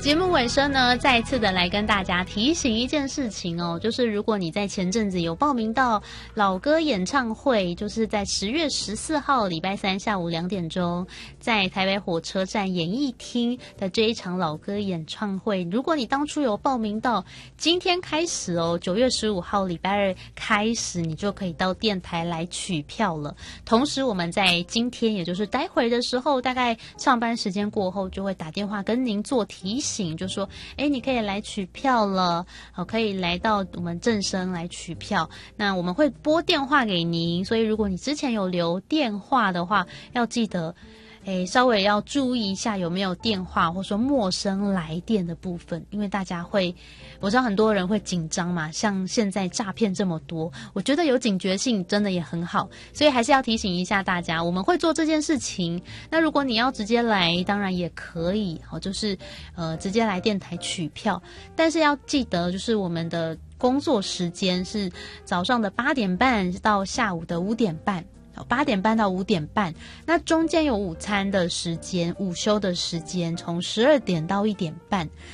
节目尾声呢，再一次的来跟大家提醒一件事情哦，就是如果你在前阵子有报名到老歌演唱会，就是在10月14号礼拜三下午2点钟，在台北火车站演艺厅的这一场老歌演唱会，如果你当初有报名到，今天开始哦，9月15号礼拜二开始，你就可以到电台来取票了。同时，我们在今天，也就是待会的时候，大概上班时间过后，就会打电话跟您做提醒。就说你可以来取票了，可以来到我们正声来取票，那我们会拨电话给您，所以如果你之前有留电话的话，要记得稍微要注意一下有没有电话或说陌生来电的部分，因为大家会，我知道很多人会紧张嘛，像现在诈骗这么多，我觉得有警觉性真的也很好，所以还是要提醒一下大家，我们会做这件事情。那如果你要直接来，当然也可以，就是直接来电台取票，但是要记得就是我们的工作时间是早上的8点半到下午的5点半。8点半到5点半，那中间有午餐的时间、午休的时间，从12点到1点半。